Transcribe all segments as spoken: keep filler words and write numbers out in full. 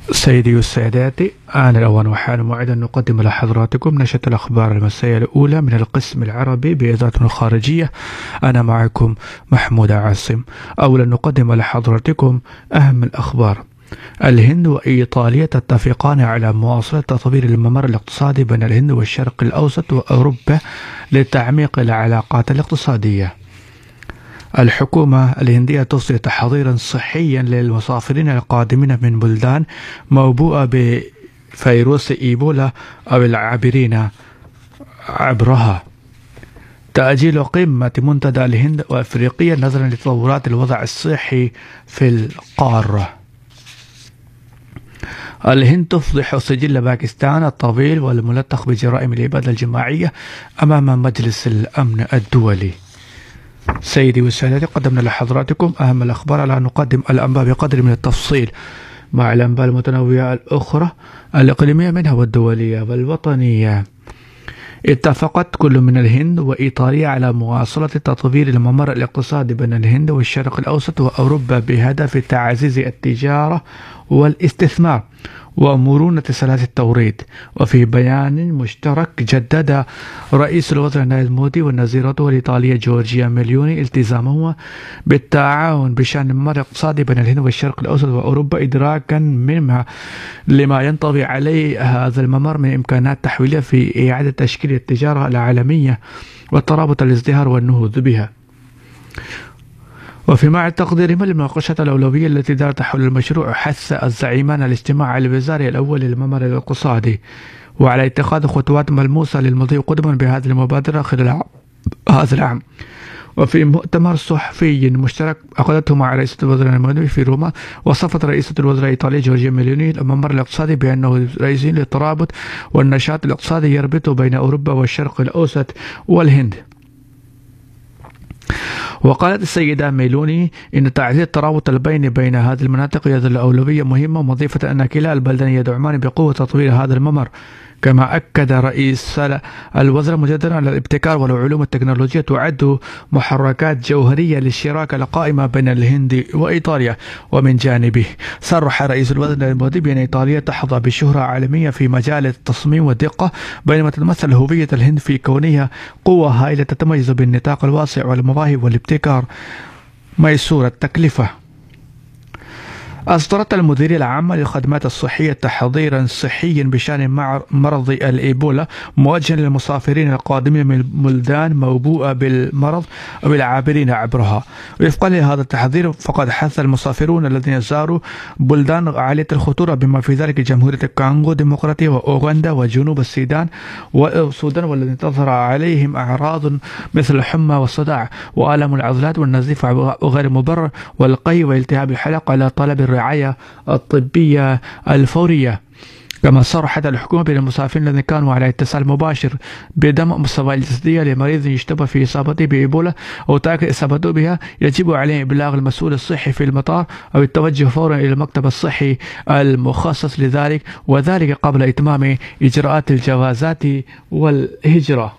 سيدي وسادتي، آن الأوان وحان موعد أن نقدم لحضراتكم نشرة الأخبار المسائية الأولى من القسم العربي بإذاعة الخارجية. أنا معكم محمود عاصم. أولا نقدم لحضراتكم أهم الأخبار. الهند وإيطاليا تتفقان على مواصلة تطوير الممر الاقتصادي بين الهند والشرق الأوسط وأوروبا لتعميق العلاقات الاقتصادية. الحكومة الهندية تصدر تحضيرا صحيا للمسافرين القادمين من بلدان موبوءة بفيروس إيبولا أو العابرين عبرها. تأجيل قمة منتدى الهند وأفريقيا نظرا لتطورات الوضع الصحي في القارة. الهند تفضح سجل باكستان الطويل والملتخ بجرائم الإبادة الجماعية أمام مجلس الأمن الدولي. سيدي وسادتي، قدمنا لحضراتكم أهم الأخبار على أن نقدم الأنباء بقدر من التفصيل مع الأنباء المتنوعة الأخرى الإقليمية منها والدولية والوطنية. اتفقت كل من الهند وإيطاليا على مواصلة تطوير الممر الاقتصادي بين الهند والشرق الأوسط وأوروبا بهدف تعزيز التجارة والاستثمار ومرونة سلاسل التوريد. وفي بيان مشترك جدد رئيس الوزراء ناريندرا مودي ونظيرته الإيطالية جورجيا ميلوني التزامهما بالتعاون بشأن الممر الاقتصادي بين الهند والشرق الأوسط وأوروبا، إدراكا منها لما ينطوي عليه هذا الممر من إمكانات تحويلية في إعادة تشكيل التجارة العالمية والترابط الازدهار والنهوض بها. وفي مع تقديرهم لمناقشة الأولوية التي دارت حول المشروع، حث الزعيمان الاجتماع الوزاري الأول للممر الاقتصادي وعلى اتخاذ خطوات ملموسة للمضي قدما بهذه المبادرة خلال هذا العام. وفي مؤتمر صحفي مشترك عقدته مع رئيسة الوزراء المالية في روما، وصفت رئيسة الوزراء الإيطالية جورجيا ميلوني الممر الاقتصادي بأنه رئيس للترابط والنشاط الاقتصادي يربط بين أوروبا والشرق الأوسط والهند. وقالت السيدة ميلوني إن تعزيز الترابط البيني بين هذه المناطق يظل أولوية مهمة، مضيفة أن كلا البلدان يدعمان بقوة تطوير هذا الممر. كما أكد رئيس الوزراء مجددا على الابتكار والعلوم التكنولوجية تعد محركات جوهرية للشراكة القائمة بين الهند وإيطاليا. ومن جانبه صرح رئيس الوزراء مودي بأن إيطاليا تحظى بشهرة عالمية في مجال التصميم والدقة، بينما تتمثل هوية الهند في كونها قوة هائلة تتميز بالنطاق الواسع والمواهب والابتكار ميسور التكلفة. أصدرت المديرية العامة للخدمات الصحية تحضيرا صحيا بشأن مرض الإيبولا موجها للمسافرين القادمين من بلدان موبوءة بالمرض أو العابرين عبرها. وفقا لهذا التحذير، فقد حث المسافرون الذين زاروا بلدان عالية الخطورة بما في ذلك جمهورية الكونغو الديمقراطية وأوغندا وجنوب السودان والسودان والذين تظهر عليهم أعراض مثل الحمى والصداع وآلام العضلات والنزيف وغير مبرر والقي والتهاب الحلق على طلب الرعاية الطبية الفورية. كما صرحت الحكومة بأن المسافرين الذين كانوا على اتصال مباشر بدم الصفائح الجسدية لمريض يشتبه في إصابته بإيبولا أو تأكد إصابته بها يجب عليه إبلاغ المسؤول الصحي في المطار أو التوجه فورا إلى المكتب الصحي المخصص لذلك، وذلك قبل إتمام إجراءات الجوازات والهجرة.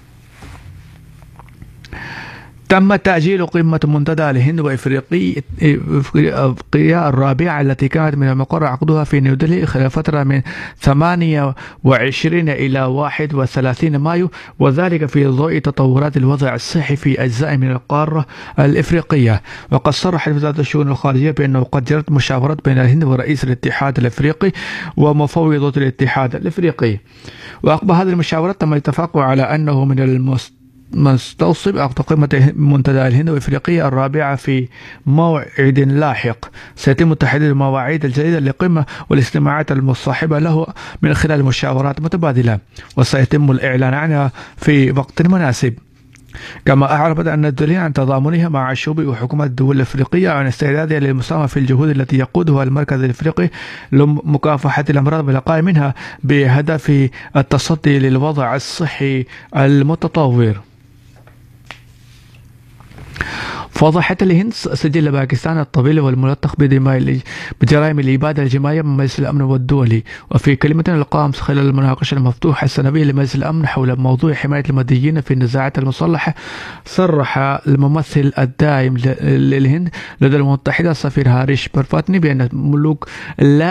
تم تأجيل قمة منتدى الهند وإفريقيا الرابعة التي كانت من المقرر عقدها في نيودلهي خلال فترة من ثمانية وعشرين إلى واحد وثلاثين مايو، وذلك في ضوء تطورات الوضع الصحي في أجزاء من القارة الإفريقية. وقد صرحت وزارة الشؤون الخارجية بأنه قد جرت مشاورات بين الهند ورئيس الاتحاد الإفريقي ومفوضة الاتحاد الإفريقي. وعقب هذه المشاورات تم الاتفاق على أنه من المست مستوصب عقد قمة منتدى الهند وإفريقيا الرابعة في موعد لاحق. سيتم تحديد المواعيد الجديدة للقمة والاجتماعات المصاحبة له من خلال مشاورات متبادلة، وسيتم الإعلان عنها في وقت مناسب. كما أعربت أن الدولين عن تضامنها مع شعوب وحكومات الدول الأفريقية عن استعدادها للمساهمة في الجهود التي يقودها المركز الأفريقي لمكافحة الأمراض والوقاية منها بهدف التصدي للوضع الصحي المتطور. فضحت الهند سجل باكستان الطويل والملطخ بجرائم الإبادة الجماعية من مجلس الأمن والدولي. وفي كلمة القام خلال المناقشة المفتوحة السنوية لمجلس الأمن حول موضوع حماية المدنيين في النزاعات المسلحة، صرح الممثل الدائم للهند لدى الأمم المتحدة السفير هاريش برفاتني بأن ملوك لا